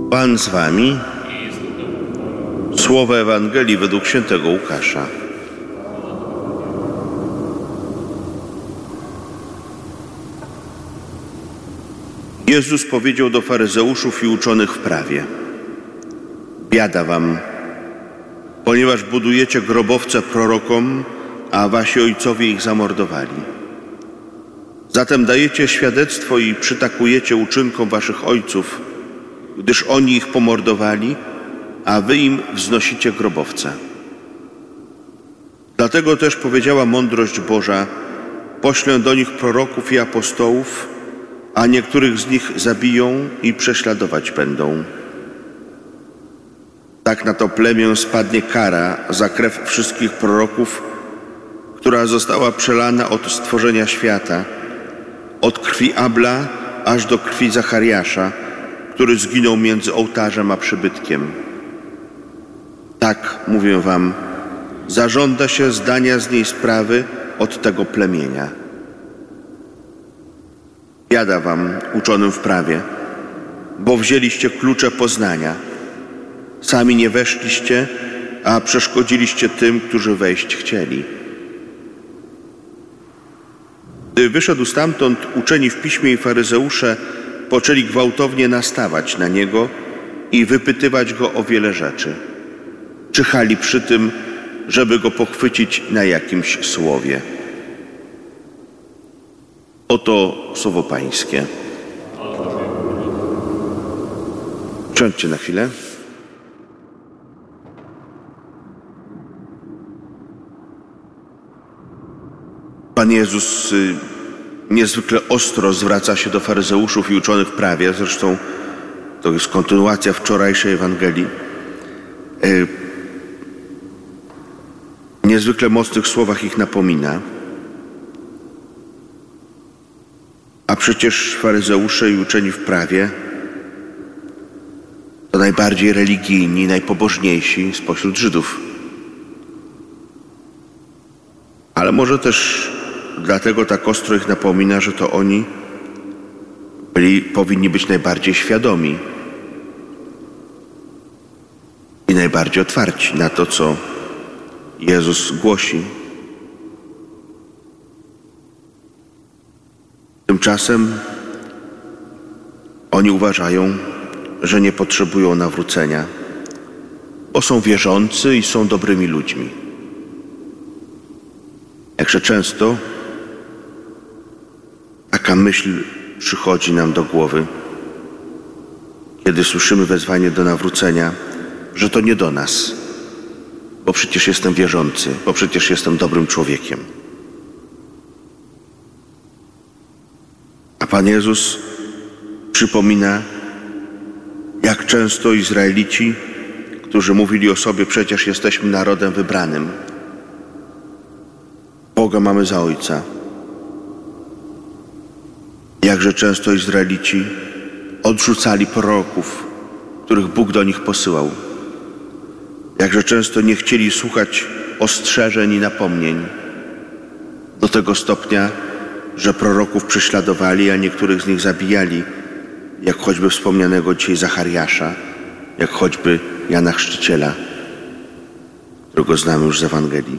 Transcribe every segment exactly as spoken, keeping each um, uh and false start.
Pan z wami. Słowa Ewangelii według świętego Łukasza. Jezus powiedział do faryzeuszów i uczonych w prawie: biada wam, ponieważ budujecie grobowce prorokom, a wasi ojcowie ich zamordowali. Zatem dajecie świadectwo i przytakujecie uczynkom waszych ojców, gdyż oni ich pomordowali, a wy im wznosicie grobowce. Dlatego też powiedziała mądrość Boża: poślę do nich proroków i apostołów, a niektórych z nich zabiją i prześladować będą. Tak na to plemię spadnie kara za krew wszystkich proroków, która została przelana od stworzenia świata, od krwi Abla aż do krwi Zachariasza, który zginął między ołtarzem a przybytkiem. Tak, mówię wam, zażąda się zdania z niej sprawy od tego plemienia. Biada wam, uczonym w prawie, bo wzięliście klucze poznania. Sami nie weszliście, a przeszkodziliście tym, którzy wejść chcieli. Gdy wyszedł stamtąd, uczeni w piśmie i faryzeusze poczęli gwałtownie nastawać na niego i wypytywać go o wiele rzeczy. Czyhali przy tym, żeby go pochwycić na jakimś słowie. Oto słowo Pańskie. Usiądźcie na chwilę. Pan Jezus y, niezwykle ostro zwraca się do faryzeuszów i uczonych w prawie. Zresztą to jest kontynuacja wczorajszej Ewangelii. Y, w niezwykle mocnych słowach ich napomina. A przecież faryzeusze i uczeni w prawie to najbardziej religijni, najpobożniejsi spośród Żydów. Ale może też dlatego tak ostro ich napomina, że to oni byli, powinni być najbardziej świadomi i najbardziej otwarci na to, co Jezus głosi. Tymczasem oni uważają, że nie potrzebują nawrócenia, bo są wierzący i są dobrymi ludźmi. Jakże często taka myśl przychodzi nam do głowy, kiedy słyszymy wezwanie do nawrócenia, że to nie do nas, bo przecież jestem wierzący, bo przecież jestem dobrym człowiekiem. A Pan Jezus przypomina, jak często Izraelici, którzy mówili o sobie: przecież jesteśmy narodem wybranym, Boga mamy za Ojca. Jakże często Izraelici odrzucali proroków, których Bóg do nich posyłał. Jakże często nie chcieli słuchać ostrzeżeń i napomnień, do tego stopnia, że proroków prześladowali, a niektórych z nich zabijali, jak choćby wspomnianego dzisiaj Zachariasza, jak choćby Jana Chrzciciela, którego znamy już z Ewangelii.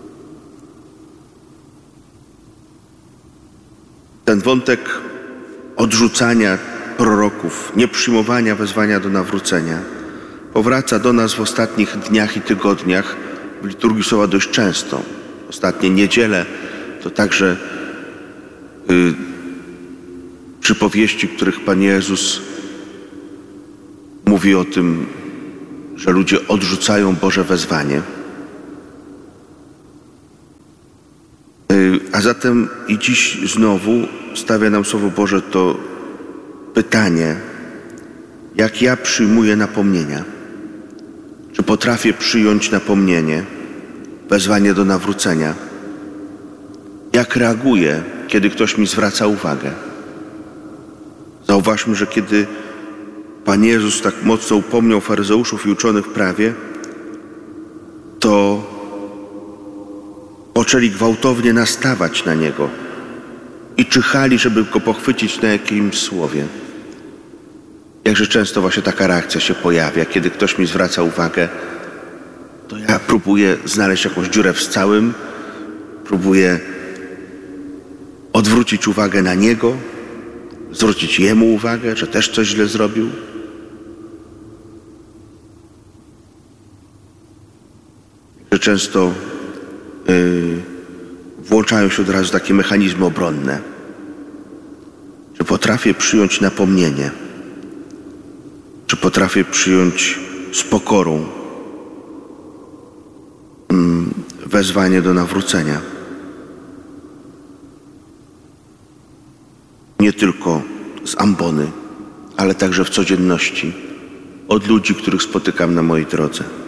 Ten wątek odrzucania proroków, nieprzyjmowania wezwania do nawrócenia powraca do nas w ostatnich dniach i tygodniach w liturgii słowa dość często. Ostatnie niedziele to także y, przypowieści, w których Pan Jezus mówi o tym, że ludzie odrzucają Boże wezwanie. Y, a zatem i dziś znowu stawia nam Słowo Boże to pytanie, jak ja przyjmuję napomnienia. Czy potrafię przyjąć napomnienie, wezwanie do nawrócenia? Jak reaguję, kiedy ktoś mi zwraca uwagę? Zauważmy, że kiedy Pan Jezus tak mocno upomniał faryzeuszów i uczonych w prawie, to poczęli gwałtownie nastawać na Niego i czyhali, żeby Go pochwycić na jakimś słowie. Jakże często właśnie taka reakcja się pojawia, kiedy ktoś mi zwraca uwagę, to ja próbuję znaleźć jakąś dziurę w całym, próbuję odwrócić uwagę na niego, zwrócić jemu uwagę, że też coś źle zrobił. Że często yy, włączają się od razu takie mechanizmy obronne, że potrafię przyjąć napomnienie, że potrafię przyjąć z pokorą yy, wezwanie do nawrócenia. Nie tylko z ambony, ale także w codzienności, od ludzi, których spotykam na mojej drodze.